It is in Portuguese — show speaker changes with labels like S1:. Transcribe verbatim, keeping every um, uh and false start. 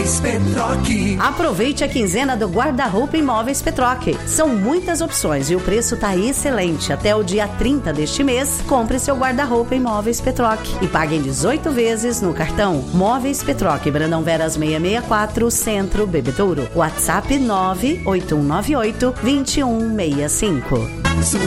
S1: Imóveis Petroc.
S2: Aproveite a quinzena do Guarda-Roupa Imóveis Petroc. São muitas opções e o preço tá excelente. Até o dia trinta deste mês, compre seu guarda-roupa Imóveis Petroc e pague em dezoito vezes no cartão. Móveis Petroc, Brandão Veras seiscentos e sessenta e quatro, Centro, Bebedouro. WhatsApp nove oito um nove oito, dois um seis cinco.